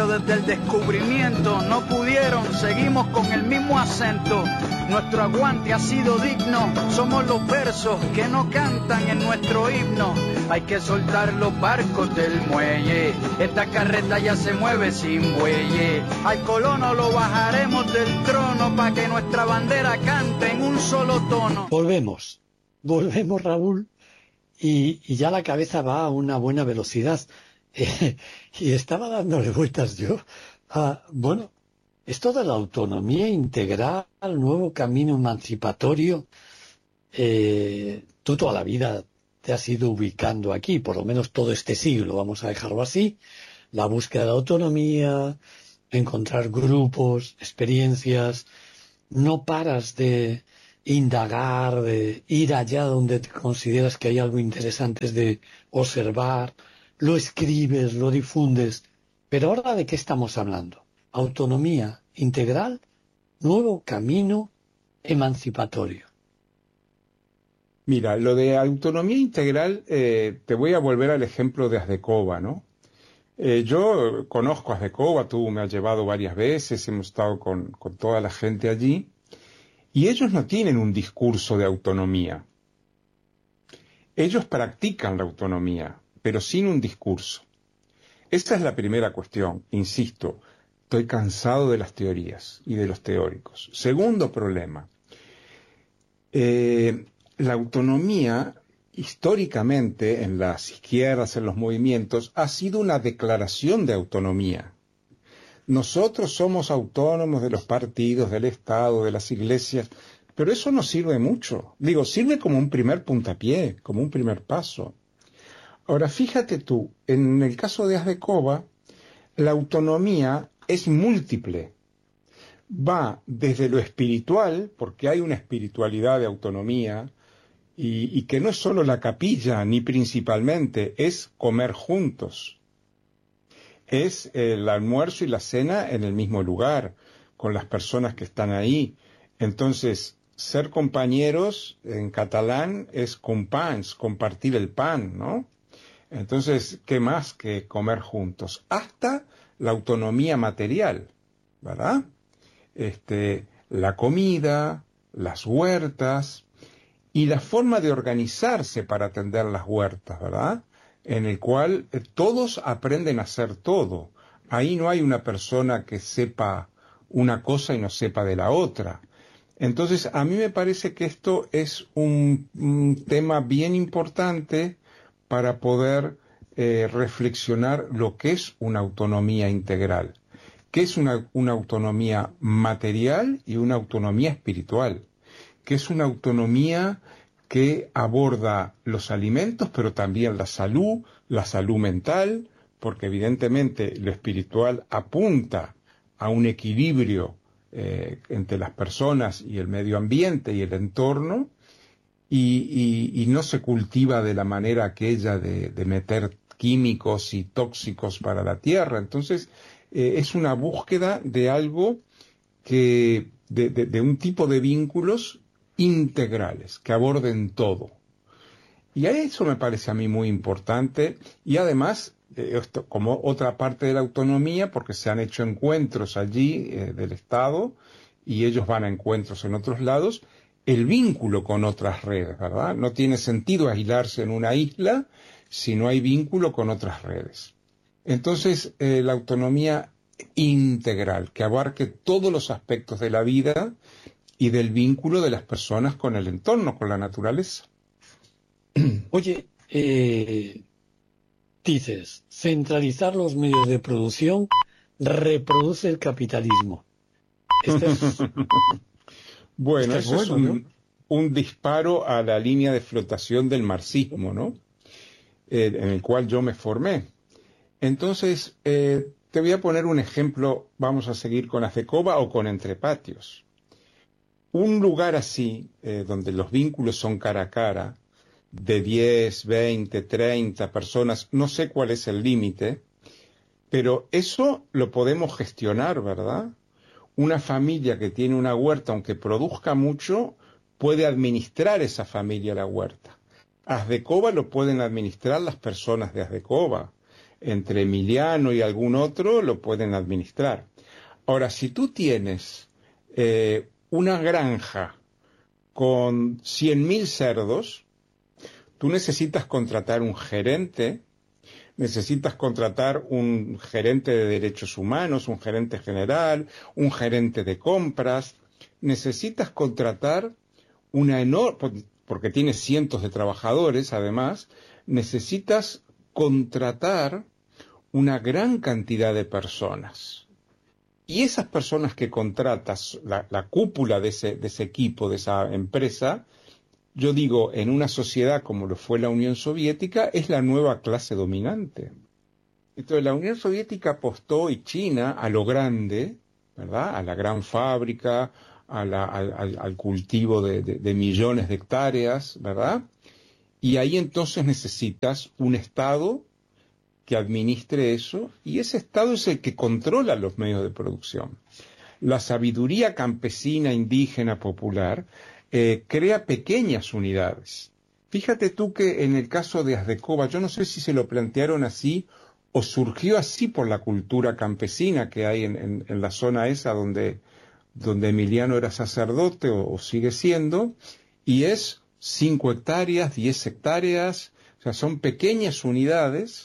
desde el descubrimiento, no pudieron, seguimos con el mismo acento. Nuestro aguante ha sido digno, somos los versos que no cantan en nuestro himno. Hay que soltar los barcos del muelle, esta carreta ya se mueve sin bueyes. Al colono lo bajaremos del trono pa' que nuestra bandera cante en un solo tono. Volvemos, Raúl, y ya la cabeza va a una buena velocidad. Y estaba dándole vueltas yo a, bueno, esto de la autonomía integral, nuevo camino emancipatorio, tú toda la vida te has ido ubicando aquí, por lo menos todo este siglo, vamos a dejarlo así, la búsqueda de la autonomía, encontrar grupos, experiencias, no paras de indagar, de ir allá donde te consideras que hay algo interesante, de observar, lo escribes, lo difundes. Pero ahora, ¿de qué estamos hablando? Autonomía integral, nuevo camino emancipatorio. Mira, lo de autonomía integral, te voy a volver al ejemplo de Asdekova, ¿no? Yo conozco a Asdekova, tú me has llevado varias veces, hemos estado con toda la gente allí, y ellos no tienen un discurso de autonomía. Ellos practican la autonomía, pero sin un discurso. Esta es la primera cuestión, insisto, estoy cansado de las teorías y de los teóricos. Segundo problema, la autonomía, históricamente, en las izquierdas, en los movimientos, ha sido una declaración de autonomía. Nosotros somos autónomos de los partidos, del Estado, de las iglesias, pero eso no sirve mucho. Digo, sirve como un primer puntapié, como un primer paso. Ahora, fíjate tú, en el caso de Asdekova, la autonomía es múltiple. Va desde lo espiritual, porque hay una espiritualidad de autonomía, y que no es solo la capilla, ni principalmente, es comer juntos. Es el almuerzo y la cena en el mismo lugar, con las personas que están ahí. Entonces, ser compañeros en catalán es companys, compartir el pan, ¿no? Entonces, ¿qué más que comer juntos? Hasta la autonomía material, ¿verdad? La comida, las huertas y la forma de organizarse para atender las huertas, ¿verdad? En el cual todos aprenden a hacer todo. Ahí no hay una persona que sepa una cosa y no sepa de la otra. Entonces, a mí me parece que esto es un tema bien importante para poder reflexionar lo que es una autonomía integral, que es una autonomía material y una autonomía espiritual, que es una autonomía que aborda los alimentos, pero también la salud mental, porque evidentemente lo espiritual apunta a un equilibrio entre las personas y el medio ambiente y el entorno, y no se cultiva de la manera aquella de meter químicos y tóxicos para la tierra. Entonces, es una búsqueda de algo que, de un tipo de vínculos integrales, que aborden todo. Y a eso me parece a mí muy importante, y además, esto, como otra parte de la autonomía, porque se han hecho encuentros allí del Estado, y ellos van a encuentros en otros lados, el vínculo con otras redes, ¿verdad? No tiene sentido aislarse en una isla si no hay vínculo con otras redes. Entonces, la autonomía integral, que abarque todos los aspectos de la vida y del vínculo de las personas con el entorno, con la naturaleza. Oye, dices, centralizar los medios de producción reproduce el capitalismo. Bueno, eso es un disparo a la línea de flotación del marxismo, ¿no? En el cual yo me formé. Entonces, te voy a poner un ejemplo, vamos a seguir con Asdekova o con Entrepatios. Un lugar así, donde los vínculos son cara a cara, de 10, 20, 30 personas, no sé cuál es el límite, pero eso lo podemos gestionar, ¿verdad? Una familia que tiene una huerta, aunque produzca mucho, puede administrar esa familia la huerta. Asdekova lo pueden administrar las personas de Asdekova. entre Emiliano y algún otro lo pueden administrar. Ahora, si tú tienes una granja con 100.000 cerdos, tú necesitas contratar un gerente, necesitas contratar un gerente de derechos humanos, un gerente general, un gerente de compras, necesitas contratar una enorme, porque tienes cientos de trabajadores además, necesitas contratar una gran cantidad de personas. Y esas personas que contratas, la cúpula de ese equipo, de esa empresa, yo digo, en una sociedad como lo fue la Unión Soviética, es la nueva clase dominante. Entonces la Unión Soviética apostó, y China, a lo grande, ¿verdad? A la gran fábrica, al cultivo de millones de hectáreas, ¿verdad? Y ahí entonces necesitas un Estado que administre eso, y ese Estado es el que controla los medios de producción. La sabiduría campesina, indígena, popular, crea pequeñas unidades. Fíjate tú que en el caso de Asdekova, yo no sé si se lo plantearon así o surgió así por la cultura campesina que hay en la zona esa donde Emiliano era sacerdote o sigue siendo, y es 5 hectáreas, 10 hectáreas, o sea, son pequeñas unidades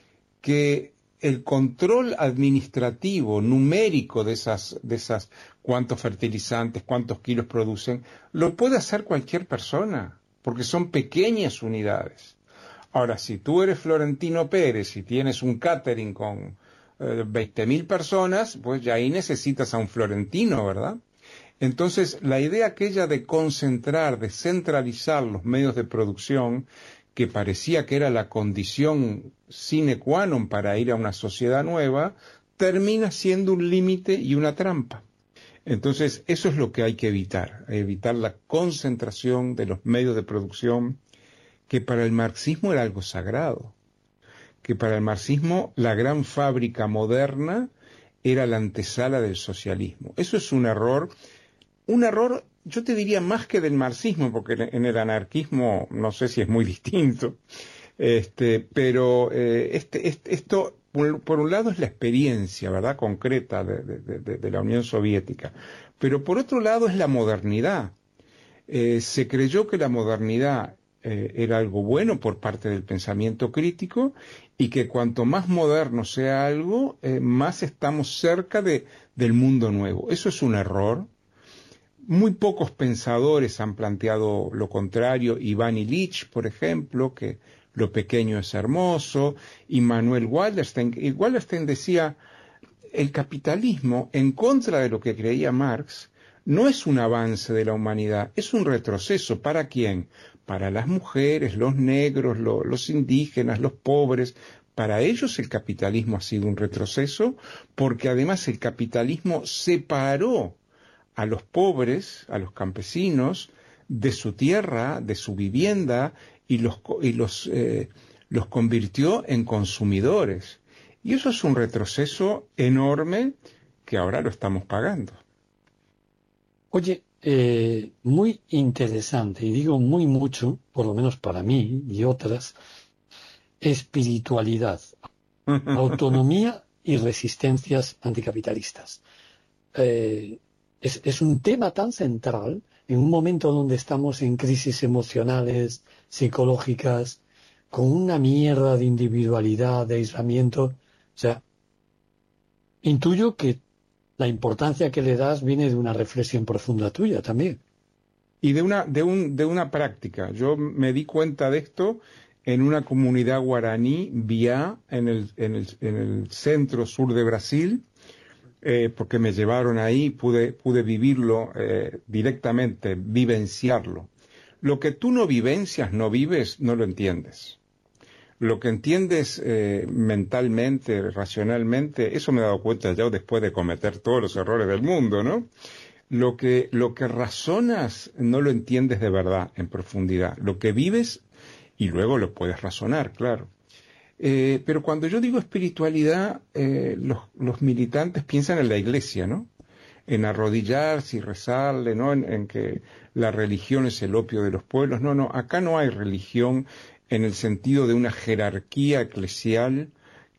que el control administrativo, numérico de esas cuántos fertilizantes, cuántos kilos producen, lo puede hacer cualquier persona, porque son pequeñas unidades. Ahora, si tú eres Florentino Pérez y tienes un catering con 20.000 personas, pues ya ahí necesitas a un florentino, ¿verdad? Entonces, la idea aquella de concentrar, de centralizar los medios de producción, que parecía que era la condición sine qua non para ir a una sociedad nueva, termina siendo un límite y una trampa. Entonces, eso es lo que hay que evitar la concentración de los medios de producción, que para el marxismo era algo sagrado, que para el marxismo la gran fábrica moderna era la antesala del socialismo. Eso es un error, yo te diría más que del marxismo, porque en el anarquismo no sé si es muy distinto, pero esto por un lado es la experiencia, ¿verdad?, concreta de la Unión Soviética, pero por otro lado es la modernidad. Se creyó que la modernidad era algo bueno por parte del pensamiento crítico, y que cuanto más moderno sea algo, más estamos cerca del mundo nuevo. Eso es un error. Muy pocos pensadores han planteado lo contrario. Iván Ilich, por ejemplo, que lo pequeño es hermoso, y Manuel Wallerstein. Y Wallerstein decía, el capitalismo, en contra de lo que creía Marx, no es un avance de la humanidad, es un retroceso. ¿Para quién? Para las mujeres, los negros, los indígenas, los pobres. Para ellos el capitalismo ha sido un retroceso, porque además el capitalismo separó a los pobres, a los campesinos, de su tierra, de su vivienda, y los convirtió en consumidores. Y eso es un retroceso enorme que ahora lo estamos pagando. Oye, muy interesante, y digo muy mucho, por lo menos para mí y otras, espiritualidad, autonomía y resistencias anticapitalistas. Es un tema tan central en un momento donde estamos en crisis emocionales, psicológicas, con una mierda de individualidad, de aislamiento. O sea, intuyo que la importancia que le das viene de una reflexión profunda tuya también. Y de una práctica. Yo me di cuenta de esto en una comunidad guaraní, Biá, en el centro sur de Brasil, porque me llevaron ahí, pude vivirlo directamente, vivenciarlo. Lo que tú no vivencias, no vives, no lo entiendes. Lo que entiendes mentalmente, racionalmente, eso me he dado cuenta ya después de cometer todos los errores del mundo, ¿no? Lo que razonas no lo entiendes de verdad, en profundidad. Lo que vives, y luego lo puedes razonar, claro. Pero cuando yo digo espiritualidad, los militantes piensan en la iglesia, ¿no? En arrodillarse y rezarle, ¿no? En que la religión es el opio de los pueblos. No, acá no hay religión en el sentido de una jerarquía eclesial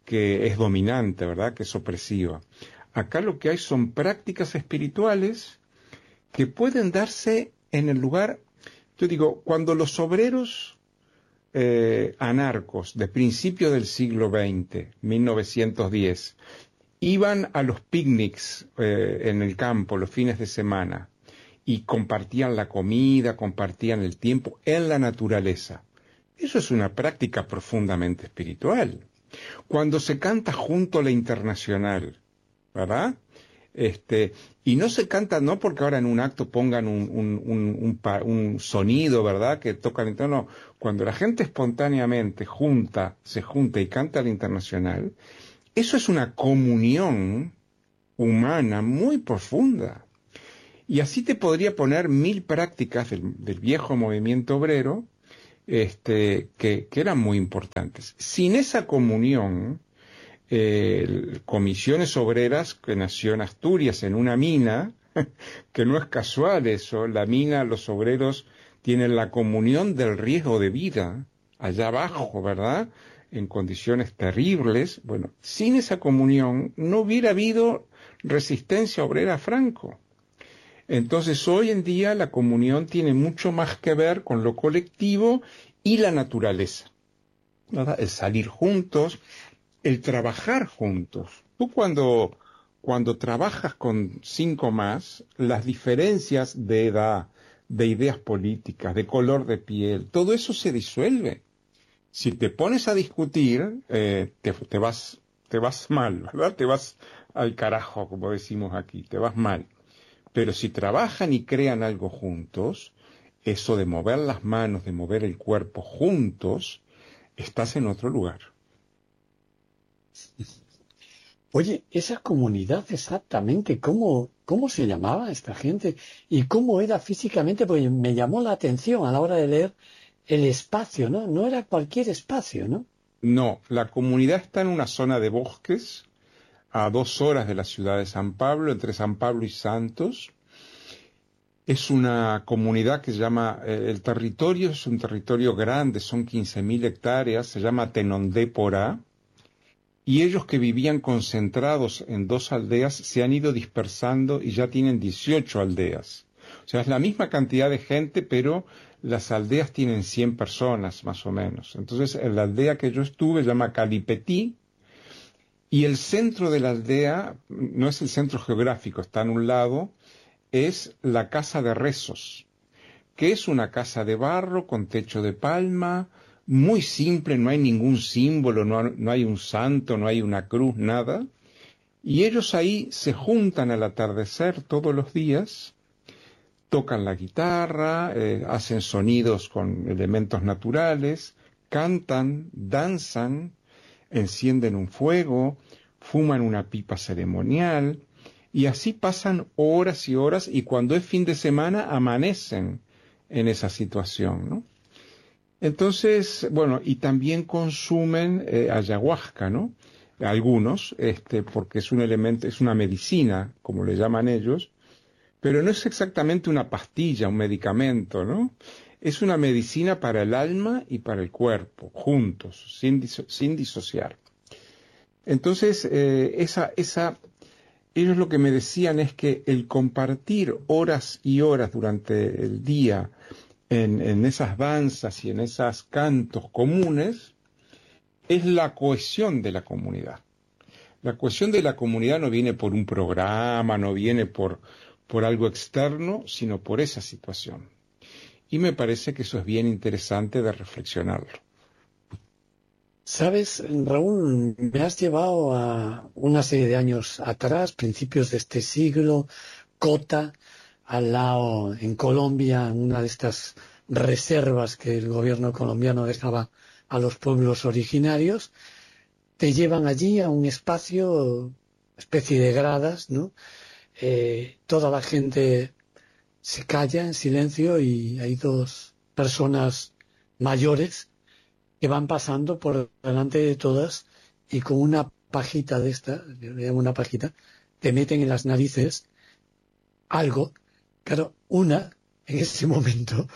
que es dominante, ¿verdad?, que es opresiva. Acá lo que hay son prácticas espirituales que pueden darse en el lugar, yo digo, cuando los obreros anarcos de principios del siglo XX, 1910, iban a los picnics en el campo los fines de semana y compartían la comida, compartían el tiempo en la naturaleza. Eso es una práctica profundamente espiritual. Cuando se canta junto a la Internacional, ¿verdad? Y no se canta no porque ahora en un acto pongan un sonido, ¿verdad?, que tocan, no. Cuando la gente espontáneamente se junta y canta la Internacional, eso es una comunión humana muy profunda. Y así te podría poner 1000 prácticas del viejo movimiento obrero, que eran muy importantes. Sin esa comunión, Comisiones Obreras, que nació en Asturias, en una mina, que no es casual eso, la mina, los obreros tienen la comunión del riesgo de vida, allá abajo, ¿verdad?, en condiciones terribles. Bueno, sin esa comunión no hubiera habido resistencia obrera a Franco. Entonces, hoy en día la comunión tiene mucho más que ver con lo colectivo y la naturaleza, ¿verdad?, el salir juntos, el trabajar juntos. Tú cuando trabajas con 5 más, las diferencias de edad, de ideas políticas, de color de piel, todo eso se disuelve. Si te pones a discutir, te vas mal, ¿verdad? Te vas al carajo, como decimos aquí, te vas mal. Pero si trabajan y crean algo juntos, eso de mover las manos, de mover el cuerpo juntos, estás en otro lugar. Oye, esa comunidad exactamente, ¿cómo se llamaba esta gente? ¿Y cómo era físicamente? Porque me llamó la atención a la hora de leer el espacio, ¿no? No era cualquier espacio, ¿no? No, la comunidad está en una zona de bosques, a 2 horas de la ciudad de San Pablo, entre San Pablo y Santos. Es una comunidad que se llama, el territorio es un territorio grande, son 15.000 hectáreas, se llama Tenondé-Porá, y ellos que vivían concentrados en 2 aldeas se han ido dispersando y ya tienen 18 aldeas. O sea, es la misma cantidad de gente, pero las aldeas tienen 100 personas más o menos. Entonces, en la aldea que yo estuve se llama Calipetí, y el centro de la aldea, no es el centro geográfico, está en un lado, es la casa de rezos, que es una casa de barro con techo de palma, muy simple, no hay ningún símbolo, no hay un santo, no hay una cruz, nada. Y ellos ahí se juntan al atardecer todos los días, tocan la guitarra, hacen sonidos con elementos naturales, cantan, danzan, encienden un fuego, fuman una pipa ceremonial, y así pasan horas y horas, y cuando es fin de semana amanecen en esa situación, ¿no? Entonces, bueno, y también consumen ayahuasca, ¿no? Algunos, porque es un elemento, es una medicina, como le llaman ellos, pero no es exactamente una pastilla, un medicamento, ¿no? Es una medicina para el alma y para el cuerpo, juntos, sin disociar. Entonces, ellos lo que me decían es que el compartir horas y horas durante el día en esas danzas y en esos cantos comunes es la cohesión de la comunidad. La cohesión de la comunidad no viene por un programa, no viene por algo externo, sino por esa situación. Y me parece que eso es bien interesante de reflexionarlo. Sabes, Raúl, me has llevado a una serie de años atrás, principios de este siglo, Cota, al lado, en Colombia, en una de estas reservas que el gobierno colombiano dejaba a los pueblos originarios. Te llevan allí a un espacio, especie de gradas, ¿no? Toda la gente se calla en silencio y hay 2 personas mayores que van pasando por delante de todas y con una pajita de esta, yo le llamo una pajita, te meten en las narices algo. Claro, una en ese momento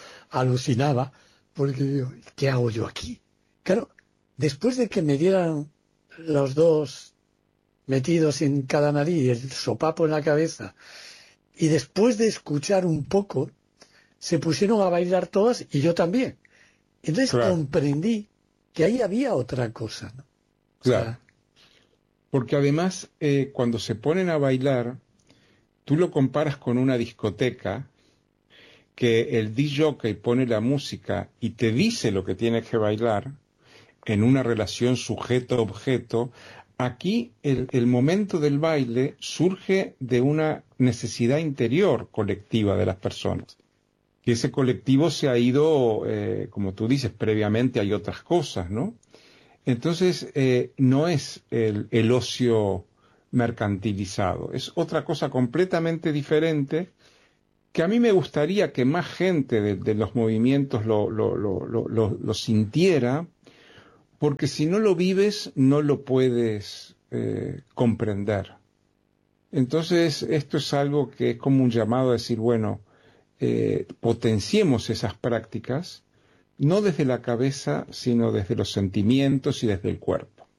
alucinaba porque digo, ¿qué hago yo aquí? Claro, después de que me dieran los dos metidos en cada nariz, el sopapo en la cabeza, y después de escuchar un poco, se pusieron a bailar todas y yo también. Entonces comprendí que ahí había otra cosa, ¿no? Claro. Porque además, cuando se ponen a bailar, tú lo comparas con una discoteca, que el DJ pone la música y te dice lo que tienes que bailar, en una relación sujeto-objeto. Aquí el momento del baile surge de una necesidad interior colectiva de las personas. Que ese colectivo se ha ido, como tú dices, previamente hay otras cosas, ¿no? Entonces, no es el ocio mercantilizado, es otra cosa completamente diferente que a mí me gustaría que más gente de los movimientos lo sintiera, porque si no lo vives no lo puedes comprender. Entonces, esto es algo que es como un llamado a decir, bueno, potenciemos esas prácticas, no desde la cabeza, sino desde los sentimientos y desde el cuerpo.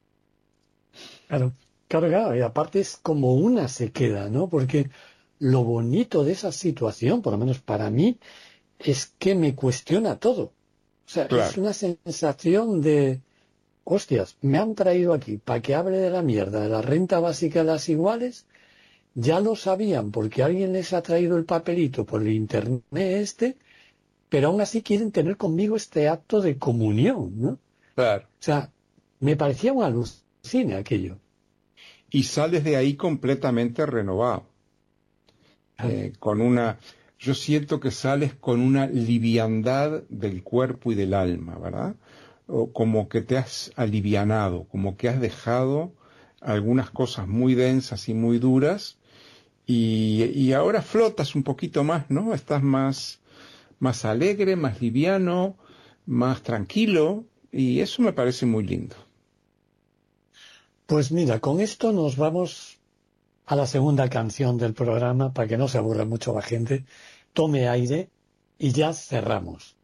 Claro, y aparte es como una sequedad, ¿no? Porque lo bonito de esa situación, por lo menos para mí, es que me cuestiona todo. O sea, es una sensación de, hostias, me han traído aquí para que hable de la mierda, de la renta básica de las iguales, ya lo sabían porque alguien les ha traído el papelito por el internet pero aún así quieren tener conmigo este acto de comunión, ¿no? Claro. O sea, me parecía un alucine aquello. Y sales de ahí completamente renovado. Yo siento que sales con una liviandad del cuerpo y del alma, ¿verdad? O como que te has alivianado, como que has dejado algunas cosas muy densas y muy duras y ahora flotas un poquito más, ¿no? Estás más alegre, más liviano, más tranquilo, y eso me parece muy lindo. Pues mira, con esto nos vamos a la segunda canción del programa, para que no se aburra mucho la gente. Tome aire y ya cerramos.